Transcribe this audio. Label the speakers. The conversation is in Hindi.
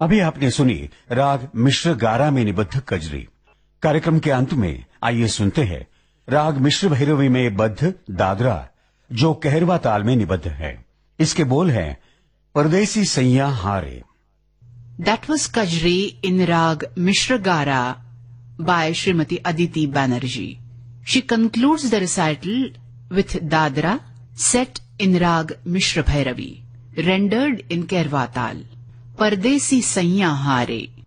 Speaker 1: अभी आपने सुनी राग मिश्र गारा में निबद्ध कजरी। कार्यक्रम के अंत में आइए सुनते हैं राग मिश्र भैरवी में बद्ध दादरा, जो कहरवा ताल में निबद्ध है। इसके बोल हैं परदेसी सैया हारे।
Speaker 2: That was Kajri in Rag Mishra Gara by Srimati Aditi Banerjee. She concludes the recital with Dadra set in Rag Mishra Bhairavi, rendered in Kairwa Tal. Pardesi Saiya Hare.